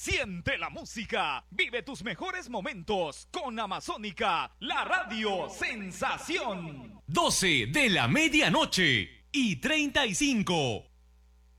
Siente la música, vive tus mejores momentos con Amazónica, la radio sensación. 12 de la medianoche y 35.